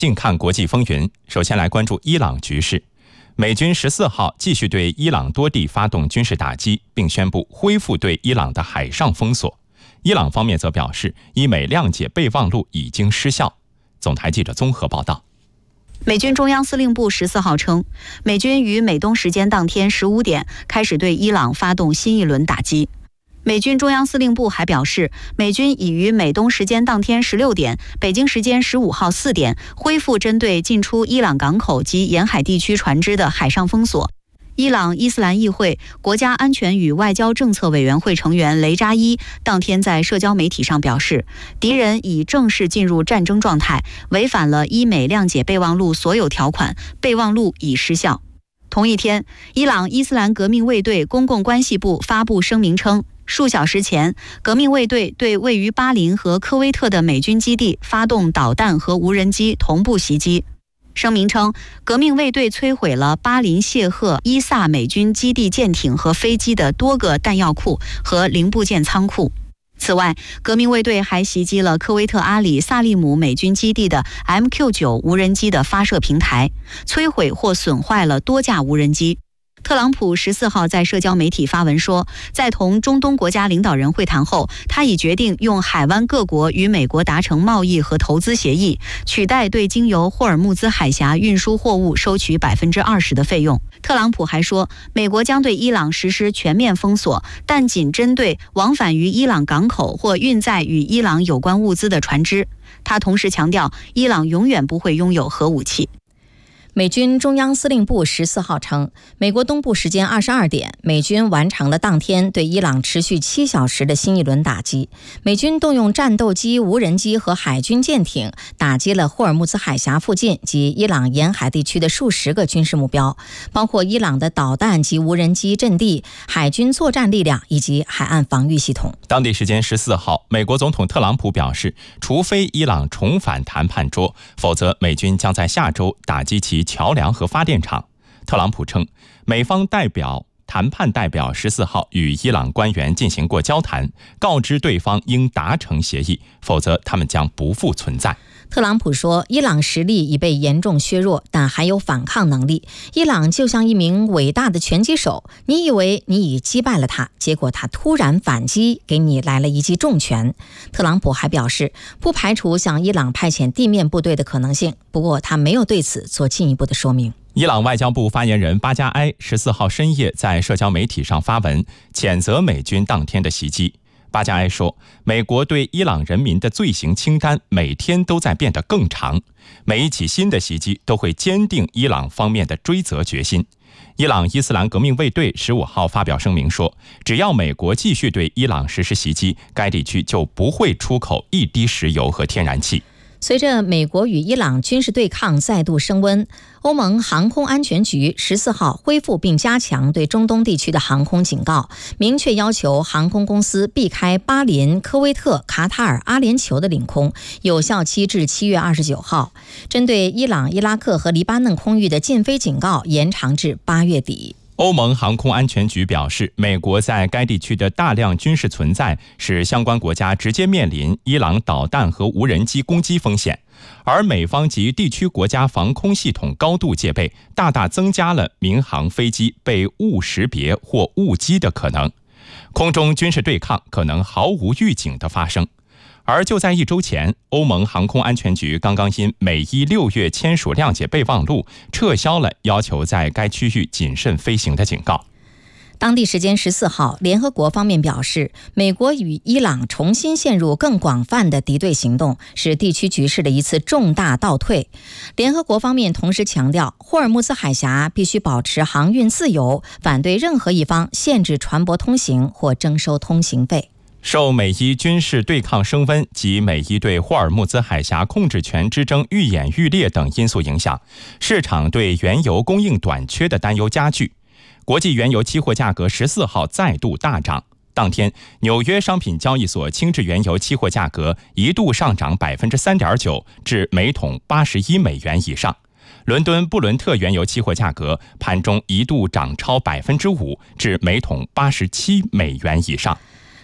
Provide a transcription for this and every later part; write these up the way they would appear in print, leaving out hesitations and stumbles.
近看国际风云，首先来关注伊朗局势。美军14号继续对伊朗多地发动军事打击，并宣布恢复对伊朗的海上封锁。伊朗方面则表示，伊美谅解备忘录已经失效。总台记者综合报道。 美军中央司令部14号称，美军于美东时间当天15点开始对伊朗发动新一轮打击。美军中央司令部还表示，美军已于美东时间当天16点、北京时间15号4点恢复针对进出伊朗港口及沿海地区船只的海上封锁。伊朗伊斯兰议会国家安全与外交政策委员会成员雷扎伊当天在社交媒体上表示，敌人已正式进入战争状态，违反了伊美谅解备忘录所有条款，备忘录已失效。同一天，伊朗伊斯兰革命卫队公共关系部发布声明称，数小时前，革命卫队对位于巴林和科威特的美军基地发动导弹和无人机同步袭击。声明称，革命卫队摧毁了巴林谢赫伊萨美军基地舰艇和飞机的多个弹药库和零部件仓库。此外，革命卫队还袭击了科威特阿里萨利姆美军基地的 MQ-9 无人机的发射平台，摧毁或损坏了多架无人机。特朗普14号在社交媒体发文说，在同中东国家领导人会谈后，他已决定用海湾各国与美国达成贸易和投资协议，取代对经由霍尔木兹海峡运输货物收取20%的费用。特朗普还说，美国将对伊朗实施全面封锁，但仅针对往返于伊朗港口或运载与伊朗有关物资的船只。他同时强调，伊朗永远不会拥有核武器。 美军中央司令部14号称，美国东部时间22点，美军完成了当天对伊朗持续7小时的新一轮打击。美军动用战斗机、无人机和海军舰艇打击了霍尔木兹海峡附近及伊朗沿海地区的数十个军事目标，包括伊朗的导弹及无人机阵地、海军作战力量以及海岸防御系统。 当地时间14号，美国总统特朗普表示，除非伊朗重返谈判桌，否则美军将在下周打击其桥梁和发电厂。特朗普称，美方谈判代表14号与伊朗官员进行过交谈，告知对方应达成协议，否则他们将不复存在。 特朗普说，伊朗实力已被严重削弱，但还有反抗能力。伊朗就像一名伟大的拳击手，你以为你已击败了他，结果他突然反击，给你来了一记重拳。特朗普还表示，不排除向伊朗派遣地面部队的可能性，不过他没有对此做进一步的说明。 伊朗外交部发言人巴加埃14号深夜在社交媒体上发文，谴责美军当天的袭击。巴加埃说，美国对伊朗人民的罪行清单每天都在变得更长，每一起新的袭击都会坚定伊朗方面的追责决心。伊朗伊斯兰革命卫队15号发表声明说，只要美国继续对伊朗实施袭击，该地区就不会出口一滴石油和天然气。 随着美国与伊朗军事对抗再度升温，欧盟航空安全局14号恢复并加强对中东地区的航空警告，明确要求航空公司避开巴林、科威特、卡塔尔、阿联酋的领空，有效期至7月29号。针对伊朗、伊拉克和黎巴嫩空域的禁飞警告延长至8月底。 欧盟航空安全局表示，美国在该地区的大量军事存在使相关国家直接面临伊朗导弹和无人机攻击风险，而美方及地区国家防空系统高度戒备，大大增加了民航飞机被误识别或误击的可能，空中军事对抗可能毫无预警的发生。而就在1周前，欧盟航空安全局刚刚因美伊6月签署谅解备忘录，撤销了要求在该区域谨慎飞行的警告。 当地时间14号，联合国方面表示，美国与伊朗重新陷入更广泛的敌对行动，是地区局势的一次重大倒退。联合国方面同时强调，霍尔木兹海峡必须保持航运自由，反对任何一方限制船舶通行或征收通行费。 受美伊军事对抗升温及美伊对霍尔木兹海峡控制权之争愈演愈烈等因素影响，市场对原油供应短缺的担忧加剧。国际原油期货价格14号再度大涨，当天纽约商品交易所轻质原油期货价格一度上涨 3.9% 至每桶81美元以上。伦敦布伦特原油期货价格盘中一度涨超 5% 至每桶87美元以上。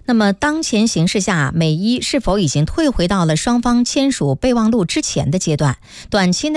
那么当前形势下，美伊是否已经退回到了双方签署备忘录之前的阶段？短期内